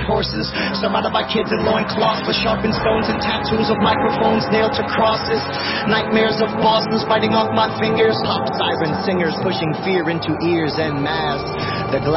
horses, surrounded by kids in loincloths with sharpened stones and tattoos of microphones nailed to crosses. Nightmares of bosses biting off my fingers, pop siren singers pushing fear into ears en masse. The